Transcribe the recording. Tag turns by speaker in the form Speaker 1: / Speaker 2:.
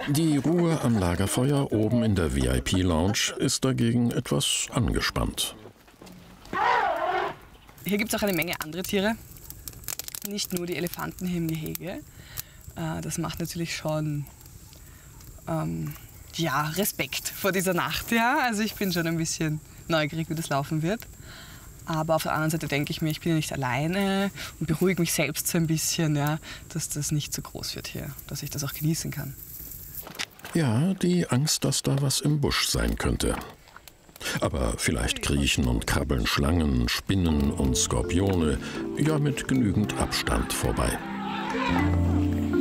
Speaker 1: Die Ruhe am Lagerfeuer oben in der VIP-Lounge ist dagegen etwas angespannt.
Speaker 2: Hier gibt es auch eine Menge andere Tiere, nicht nur die Elefanten hier im Gehege. Das macht natürlich schon Respekt vor dieser Nacht. Ja? Also ich bin schon ein bisschen neugierig, wie das laufen wird. Aber auf der anderen Seite denke ich mir, ich bin ja nicht alleine und beruhige mich selbst so ein bisschen, ja, dass das nicht so groß wird hier, dass ich das auch genießen kann.
Speaker 1: Ja, die Angst, dass da was im Busch sein könnte. Aber vielleicht kriechen und krabbeln Schlangen, Spinnen und Skorpione ja mit genügend Abstand vorbei.